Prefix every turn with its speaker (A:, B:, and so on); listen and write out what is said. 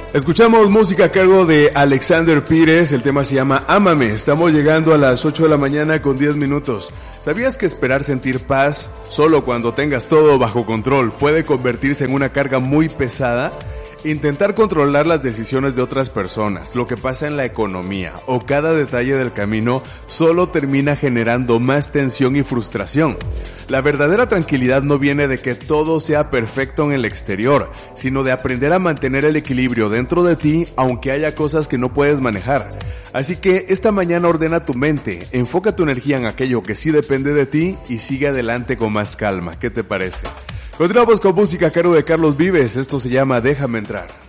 A: Escuchamos música a cargo de Alexander Pires, el tema se llama Ámame. Estamos llegando a las 8 de la mañana con 10 minutos. ¿Sabías que esperar sentir paz solo cuando tengas todo bajo control puede convertirse en una carga muy pesada? Intentar controlar las decisiones de otras personas, lo que pasa en la economía o cada detalle del camino solo termina generando más tensión y frustración. La verdadera tranquilidad no viene de que todo sea perfecto en el exterior, sino de aprender a mantener el equilibrio dentro de ti aunque haya cosas que no puedes manejar. Así que esta mañana ordena tu mente, enfoca tu energía en aquello que sí depende de ti y sigue adelante con más calma. ¿Qué te parece? Continuamos con música a cargo de Carlos Vives, esto se llama Déjame Entrar.